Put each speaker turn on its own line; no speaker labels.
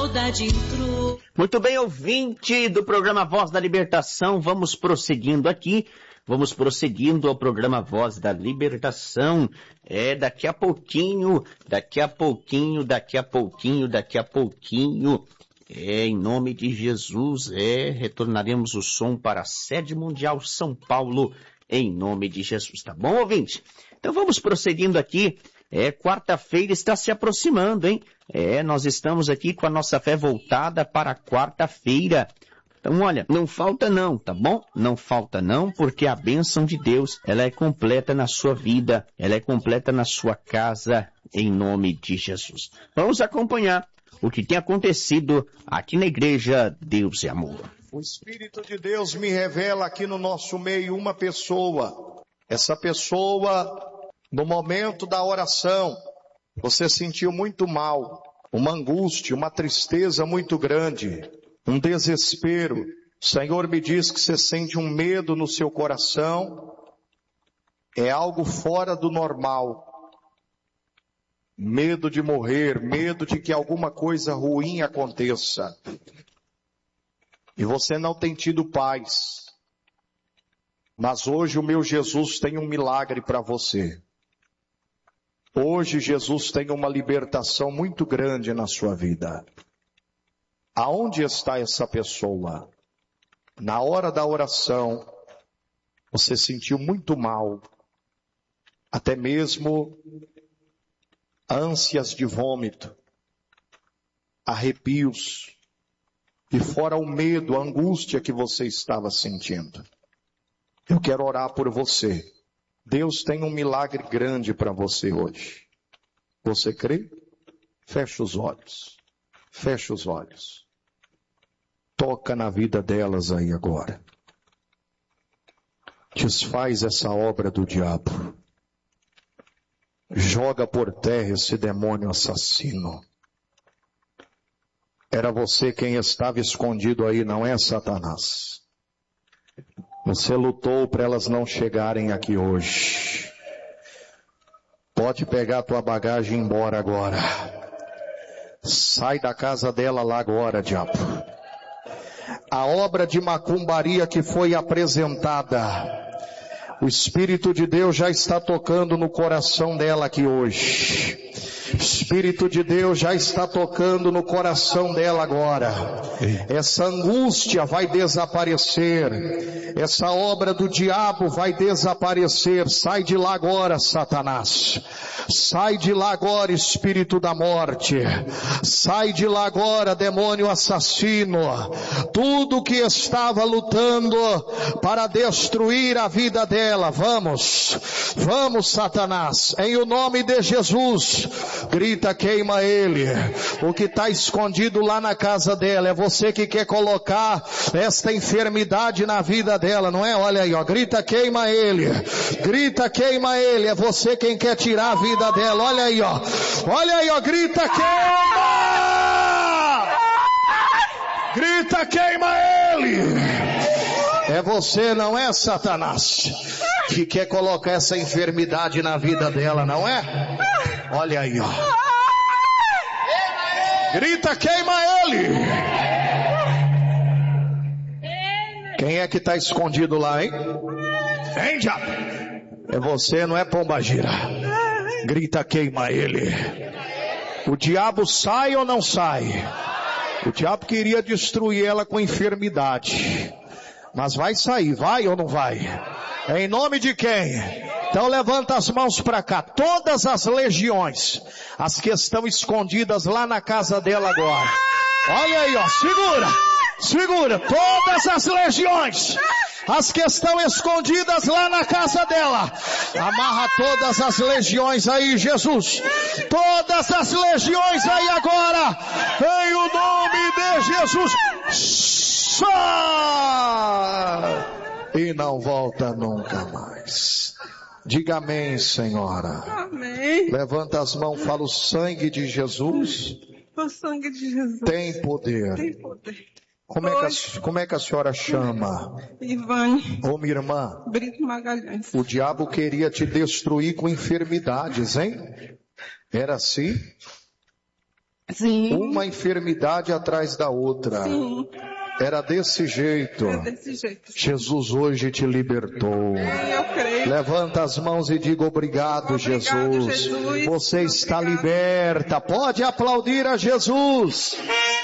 maldade entrou.
Muito bem, ouvinte do programa Voz da Libertação, vamos prosseguindo aqui. Vamos prosseguindo ao programa Voz da Libertação. Daqui a pouquinho, em nome de Jesus, retornaremos o som para a sede mundial São Paulo, em nome de Jesus, tá bom, ouvinte? Então vamos prosseguindo aqui. Quarta-feira está se aproximando, hein? Nós estamos aqui com a nossa fé voltada para quarta-feira. Então, olha, não falta não, tá bom? Não falta não, porque a bênção de Deus, ela é completa na sua vida, ela é completa na sua casa, em nome de Jesus. Vamos acompanhar o que tem acontecido aqui na igreja Deus é Amor.
O Espírito de Deus me revela aqui no nosso meio uma pessoa. Essa pessoa, no momento da oração, você sentiu muito mal, uma angústia, uma tristeza muito grande. Um desespero. O Senhor me diz que você sente um medo no seu coração. É algo fora do normal. Medo de morrer, medo de que alguma coisa ruim aconteça. E você não tem tido paz. Mas hoje o meu Jesus tem um milagre para você. Hoje Jesus tem uma libertação muito grande na sua vida. Aonde está essa pessoa? Na hora da oração, você sentiu muito mal, até mesmo ânsias de vômito, arrepios, e fora o medo, a angústia que você estava sentindo. Eu quero orar por você. Deus tem um milagre grande para você hoje. Você crê? Fecha os olhos. Fecha os olhos. Toca na vida delas aí agora. Desfaz essa obra do diabo. Joga por terra esse demônio assassino. Era você quem estava escondido aí, não é, Satanás? Você lutou para elas não chegarem aqui hoje. Pode pegar a tua bagagem e ir embora agora. Sai da casa dela lá agora, diabo. A obra de macumbaria que foi apresentada, o Espírito de Deus já está tocando no coração dela aqui hoje. O Espírito de Deus já está tocando no coração dela agora. Essa angústia vai desaparecer. Essa obra do diabo vai desaparecer. Sai de lá agora, Satanás. Sai de lá agora, espírito da morte. Sai de lá agora, demônio assassino. Tudo que estava lutando para destruir a vida dela. Vamos, Satanás, em o nome de Jesus. Grita, queima ele. O que está escondido lá na casa dela, é você que quer colocar esta enfermidade na vida dela, não é? Olha aí, ó, grita, queima ele. Grita, queima ele. É você quem quer tirar a vida dela. Olha aí, ó. Olha aí, ó, grita, queima! Grita, queima ele. É você, não é, Satanás, que quer colocar essa enfermidade na vida dela, não é? Olha aí, ó. Grita, queima ele. Quem é que está escondido lá, hein? Hein, diabo? É você, não é, pombagira? Grita, queima ele. O diabo sai ou não sai? O diabo queria destruir ela com enfermidade. Mas vai sair, vai ou não vai? Em nome de quem? Então levanta as mãos para cá. Todas as legiões, as que estão escondidas lá na casa dela agora. Olha aí, ó, segura. Todas as legiões, as que estão escondidas lá na casa dela. Amarra todas as legiões aí, Jesus. Todas as legiões aí agora. Em o nome de Jesus. Sai! E não volta nunca mais. Diga amém, Senhora.
Amém.
Levanta as mãos, fala: o sangue de Jesus.
O sangue de Jesus
tem poder.
Tem poder.
Como é que a senhora chama?
Ivane.
Ô, minha irmã.
Brito Magalhães.
O diabo queria te destruir com enfermidades, hein? Era assim?
Sim.
Uma enfermidade atrás da outra.
Sim.
Era desse jeito.
É desse jeito.
Jesus hoje te libertou.
Eu creio.
Levanta as mãos e diga obrigado,
Obrigado,
Jesus.
Jesus.
Você está
Obrigado.
liberta. Pode aplaudir a Jesus.